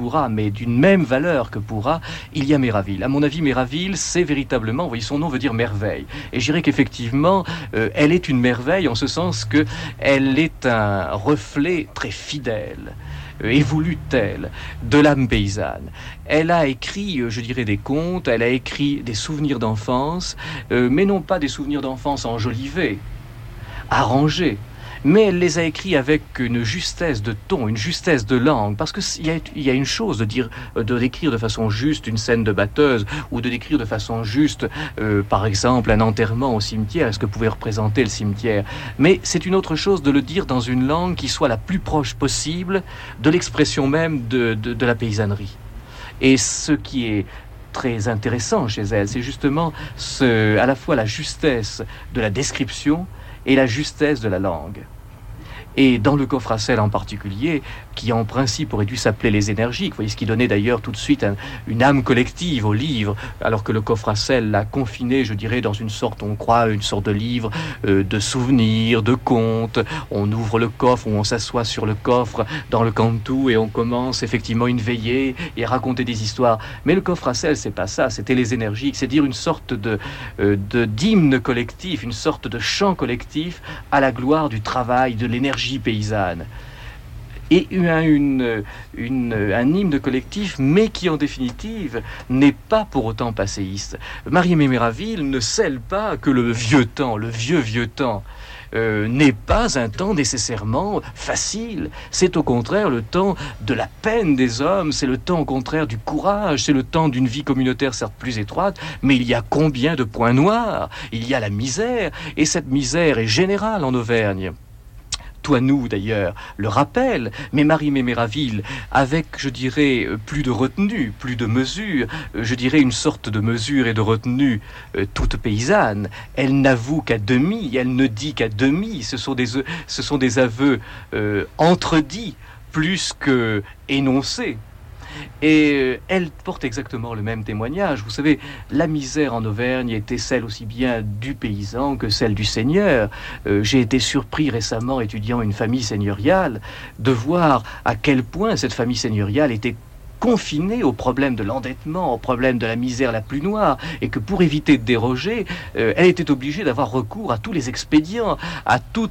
Pourra, mais d'une même valeur que Pourra, il y a Méraville. À mon avis, Méraville, c'est véritablement, vous voyez, son nom veut dire merveille. Et je dirais qu'effectivement, elle est une merveille en ce sens qu'elle est un reflet très fidèle et voulu tel de l'âme paysanne. Elle a écrit, je dirais, des contes, elle a écrit des souvenirs d'enfance, mais non pas des souvenirs d'enfance enjolivés, arrangés, mais elle les a écrits avec une justesse de ton, une justesse de langue, parce qu'il y a une chose de décrire de façon juste une scène de batteuse, ou de décrire de façon juste, par exemple, un enterrement au cimetière, ce que pouvait représenter le cimetière. Mais c'est une autre chose de le dire dans une langue qui soit la plus proche possible de l'expression même de la paysannerie. Et ce qui est très intéressant chez elle, c'est justement à la fois la justesse de la description et la justesse de la langue. Et dans le coffre à sel en particulier, qui en principe aurait dû s'appeler Les Énergiques, vous voyez, ce qui donnait d'ailleurs tout de suite une âme collective au livre, alors que le coffre à sel l'a confiné, je dirais, dans une sorte, on croit, une sorte de livre de souvenirs, de contes. On ouvre le coffre, ou on s'assoit sur le coffre dans le cantou et on commence effectivement une veillée et raconter des histoires. Mais le coffre à sel, c'est pas ça, c'était Les Énergiques, c'est dire une sorte d'hymne collectif, une sorte de chant collectif à la gloire du travail, de l'énergie paysanne. Et un hymne collectif, mais qui en définitive n'est pas pour autant passéiste. Marie-Aimée Méraville ne scelle pas que le vieux temps, le vieux temps, n'est pas un temps nécessairement facile. C'est au contraire le temps de la peine des hommes, c'est le temps au contraire du courage, c'est le temps d'une vie communautaire certes plus étroite, mais il y a combien de points noirs? Il y a la misère, et cette misère est générale en Auvergne. Toinou d'ailleurs le rappelle, mais Marie-Aimée Méraville, avec, je dirais, plus de retenue, plus de mesure, je dirais une sorte de mesure et de retenue toute paysanne, elle n'avoue qu'à demi, elle ne dit qu'à demi, ce sont des aveux entredits plus que énoncés. Et elle porte exactement le même témoignage. Vous savez, la misère en Auvergne était celle aussi bien du paysan que celle du seigneur. J'ai été surpris récemment, étudiant une famille seigneuriale, de voir à quel point cette famille seigneuriale était confinée au problème de l'endettement, au problème de la misère la plus noire, et que pour éviter de déroger, elle était obligée d'avoir recours à tous les expédients, à tous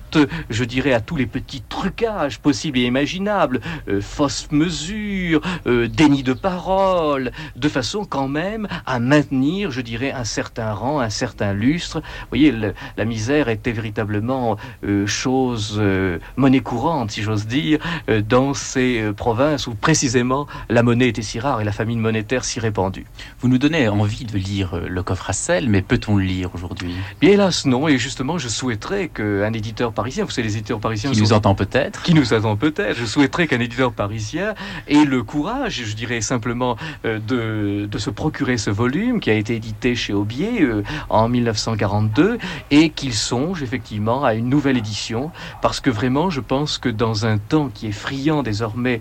les petits trucages possibles et imaginables, fausses mesures, déni de parole, de façon quand même à maintenir, je dirais, un certain rang, un certain lustre. Vous voyez, la misère était véritablement chose, monnaie courante, si j'ose dire, dans ces provinces où précisément la monnaie était si rare et la famine monétaire si répandue. Vous nous donnez envie de lire le coffre à sel, mais peut-on le lire aujourd'hui? Bien hélas non, et justement je souhaiterais qu'un éditeur parisien, vous savez les éditeurs parisiens... Qui nous entend peut-être, je souhaiterais qu'un éditeur parisien ait le courage, je dirais simplement, de se procurer ce volume qui a été édité chez Aubier en 1942, et qu'il songe effectivement à une nouvelle édition, parce que vraiment je pense que dans un temps qui est friand désormais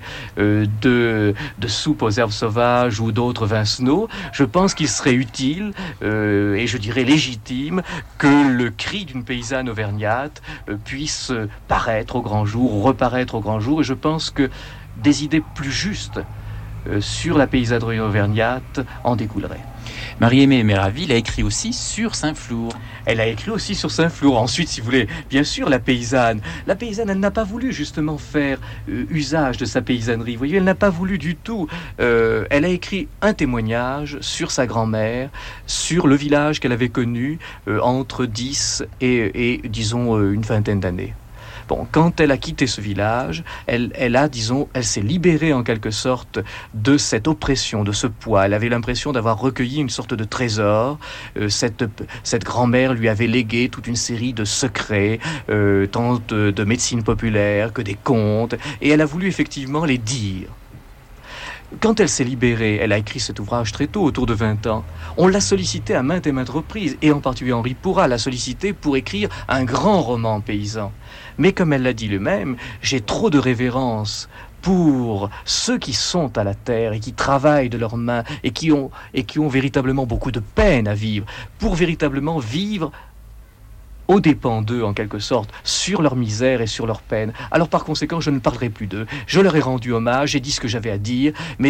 de soupe aux herbes sauvages ou d'autres vincenaux, je pense qu'il serait utile et je dirais légitime que le cri d'une paysanne auvergnate puisse paraître au grand jour, reparaître au grand jour, et je pense que des idées plus justes sur la paysannerie auvergnate en découleraient. Marie-Aimée Méraville a écrit aussi sur Saint-Flour. Elle a écrit aussi sur Saint-Flour. Ensuite, si vous voulez, bien sûr, la paysanne, elle n'a pas voulu justement faire usage de sa paysannerie. Vous voyez, elle n'a pas voulu du tout. Elle a écrit un témoignage sur sa grand-mère, sur le village qu'elle avait connu entre 10 et disons, une vingtaine d'années. Bon, quand elle a quitté ce village, elle s'est libérée en quelque sorte de cette oppression, de ce poids. Elle avait l'impression d'avoir recueilli une sorte de trésor. Cette grand-mère lui avait légué toute une série de secrets, tant de médecine populaire que des contes, et elle a voulu effectivement les dire. Quand elle s'est libérée, elle a écrit cet ouvrage très tôt, autour de 20 ans. On l'a sollicité à maintes et maintes reprises, et en particulier Henri Pourra l'a sollicité pour écrire un grand roman paysan. Mais comme elle l'a dit elle-même, j'ai trop de révérence pour ceux qui sont à la terre et qui travaillent de leurs mains et qui ont véritablement beaucoup de peine à vivre, pour véritablement vivre aux dépens d'eux, en quelque sorte, sur leur misère et sur leur peine. Alors par conséquent, je ne parlerai plus d'eux. Je leur ai rendu hommage, j'ai dit ce que j'avais à dire, mais